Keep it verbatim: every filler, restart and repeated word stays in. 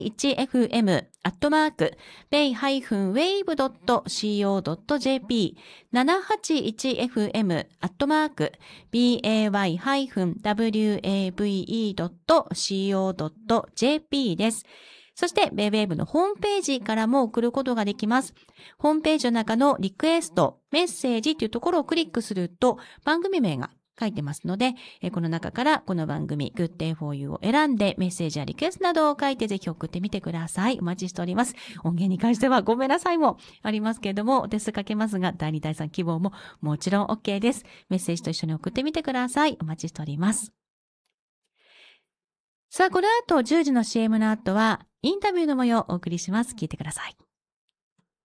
いちエフエム アットマーク、ベイ ウェーブ ドット シーオー ドット ジェーピー、ななはちいちエフエム アットマーク、ベイ ダブリューエーブイイー ドット シーオー ドット ジェーピー です。そして、ベイウェーブのホームページからも送ることができます。ホームページの中のリクエスト、メッセージというところをクリックすると、番組名が書いてますので、この中からこの番組 Good Day for You を選んでメッセージやリクエストなどを書いてぜひ送ってみてください。お待ちしております。音源に関してはごめんなさいもありますけれども、お手数かけますが、だいに、だいさん希望ももちろん OK です。メッセージと一緒に送ってみてください。お待ちしております。さあ、この後じゅうじの シーエム の後はインタビューの模様をお送りします。聞いてください。